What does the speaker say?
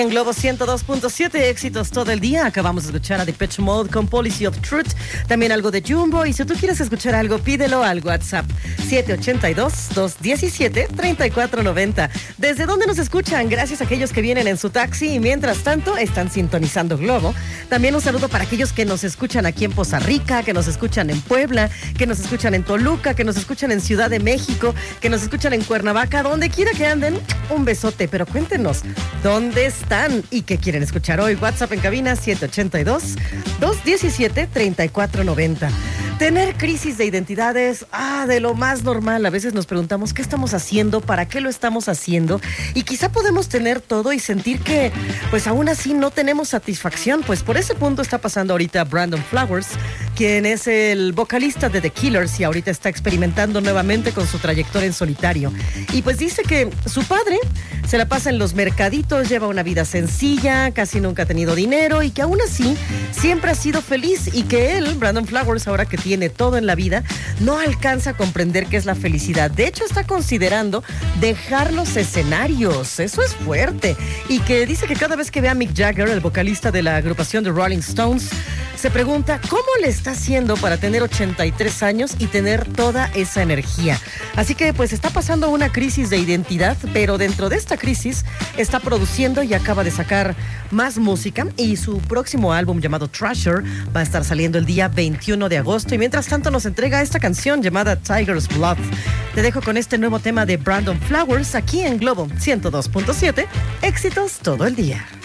En Globo 102.7, éxitos todo el día. Acabamos de escuchar a Depeche Mode con Policy of Truth, también algo de Jumbo. Y si tú quieres escuchar algo, pídelo al WhatsApp 782-217-3490. ¿Desde dónde nos escuchan? Gracias a aquellos que vienen en su taxi y mientras tanto están sintonizando Globo. También un saludo para aquellos que nos escuchan aquí en Poza Rica, que nos escuchan en Puebla, que nos escuchan en Toluca, que nos escuchan en Ciudad de México, que nos escuchan en Cuernavaca, donde quiera que anden. Un besote, pero cuéntenos, ¿dónde están y qué quieren escuchar hoy? WhatsApp en cabina 782-217-3490. Tener crisis de identidades, de lo más normal. A veces nos preguntamos qué estamos haciendo, para qué lo estamos haciendo, y quizá podemos tener todo y sentir que, pues aún así no tenemos satisfacción. Pues por ese punto está pasando ahorita Brandon Flowers, quien es el vocalista de The Killers y ahorita está experimentando nuevamente con su trayectoria en solitario. Y pues dice que su padre se la pasa en los mercaditos, lleva una vida sencilla, casi nunca ha tenido dinero y que aún así siempre ha sido feliz, y que él, Brandon Flowers, ahora que tiene todo en la vida, no alcanza a comprender qué es la felicidad. De hecho, está considerando dejar los escenarios. Eso es fuerte. Y que dice que cada vez que ve a Mick Jagger, el vocalista de la agrupación de Rolling Stones, se pregunta cómo le está haciendo para tener 83 años y tener toda esa energía. Así que pues está pasando una crisis de identidad, pero dentro de esta crisis está produciendo y acaba de sacar más música, y su próximo álbum llamado Thrasher va a estar saliendo el día 21 de agosto, y mientras tanto nos entrega esta canción llamada Tiger's Blood. Te dejo con este nuevo tema de Brandon Flowers aquí en Globo 102.7, éxitos todo el día.